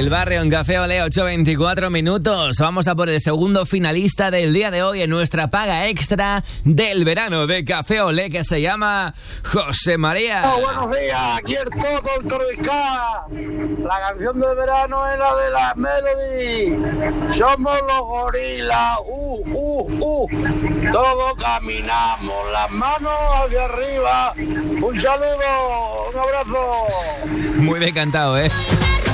El Barrio en Café Olé, 8:24 minutos. Vamos a por el segundo finalista del día de hoy en nuestra paga extra del verano de Café Olé, que se llama José María. Oh, buenos días, aquí el Toto, el Torrisca. La canción del verano es la de la Melody. Somos los gorilas, todos caminamos, las manos hacia arriba. Un saludo, un abrazo. Muy bien cantado, ¿eh?